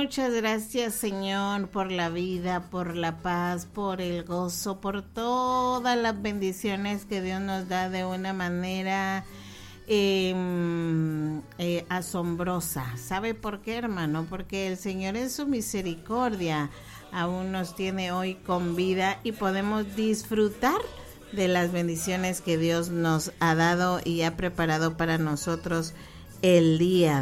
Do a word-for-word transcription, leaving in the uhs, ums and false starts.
Muchas gracias, Señor, por la vida, por la paz, por el gozo, por todas las bendiciones que Dios nos da de una manera eh, eh, asombrosa. ¿Sabe por qué, hermano? Porque el Señor en su misericordia aún nos tiene hoy con vida y podemos disfrutar de las bendiciones que Dios nos ha dado y ha preparado para nosotros el día